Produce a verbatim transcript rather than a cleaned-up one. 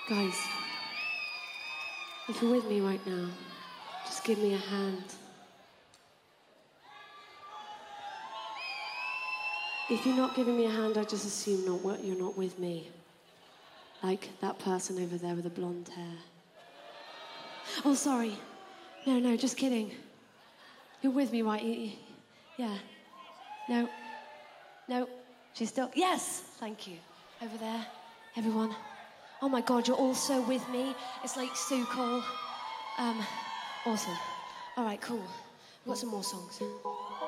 Guys, if you're with me right now, just give me a hand. If you're not giving me a hand, I just assume not what you're not with me. Like that person over there with the blonde hair. Oh, sorry. No, no, just kidding. You're with me, right? You- you- Yeah. No. No. She's still... Yes! Thank you. Over there. Everyone. Oh my God, you're all so with me. It's like so cool. Um, awesome. All right, cool. We've got some more songs.